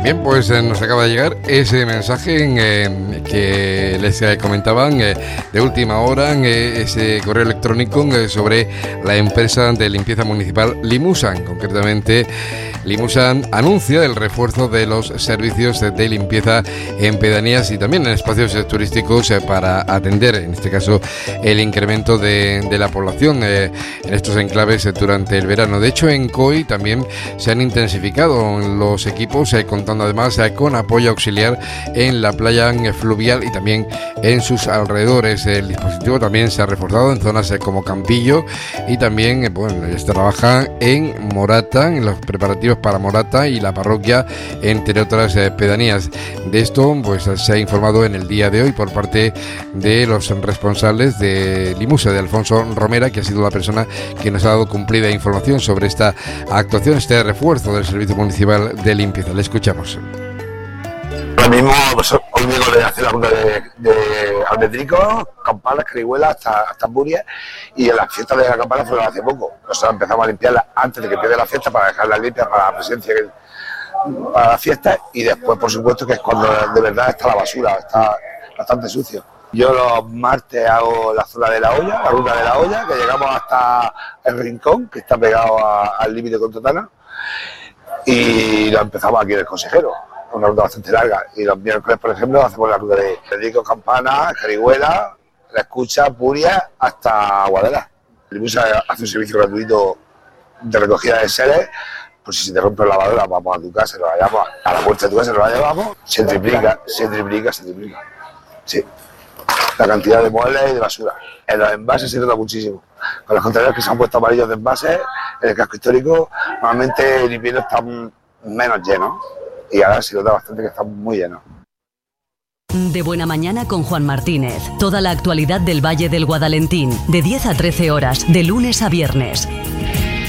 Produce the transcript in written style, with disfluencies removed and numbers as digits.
Bien, pues nos acaba de llegar ese mensaje que les comentaban de última hora, ese correo electrónico sobre la empresa de limpieza municipal Limusan. Concretamente, Limusan anuncia el refuerzo de los servicios de limpieza en pedanías y también en espacios turísticos para atender, en este caso, el incremento de la población en estos enclaves durante el verano. De hecho, en COI también se han intensificado los equipos, contando además con apoyo auxiliar en la playa fluvial y también en sus alrededores. El dispositivo también se ha reforzado en zonas como Campillo y también se trabaja en Morata, en los preparativos para Morata y la parroquia, entre otras pedanías. De esto pues se ha informado en el día de hoy por parte de los responsables de Limusa, de Alfonso Romera, que ha sido la persona que nos ha dado cumplida información sobre esta actuación, este refuerzo del servicio municipal de limpieza. Le escuchamos. Ahora mismo pues, hoy vengo de hacer la ruta de Almendrico, Campanas, Carihuela hasta Buria, y en las fiestas de la Campana fueron hace poco. Nosotros empezamos a limpiarlas antes de que empiece la fiesta para dejarlas limpias para la presencia para la fiesta, y después por supuesto que es cuando de verdad está la basura, está bastante sucio. Yo los martes hago la zona de la olla, la ruta de la olla, que llegamos hasta el Rincón, que está pegado al límite con Totana, y lo empezamos aquí en el Consejero, una ruta bastante larga. Y los miércoles, por ejemplo, hacemos la ruta de Almendrico, Campana, Carihuela, La Escucha, Buria, hasta Guadalajara. El bus hace un servicio gratuito de recogida de seres. Pues si se te rompe la lavadora, vamos a tu casa, lo vayamos a la puerta de tu casa, lo llevamos, se triplica. Sí, la cantidad de muebles y de basura. En los envases se nota muchísimo. Con los contenedores que se han puesto amarillos de envases, en el casco histórico, normalmente el invierno están menos llenos, y ahora se nota bastante que están muy llenos. De Buena Mañana con Juan Martínez. Toda la actualidad del Valle del Guadalentín, de 10 a 13 horas, de lunes a viernes.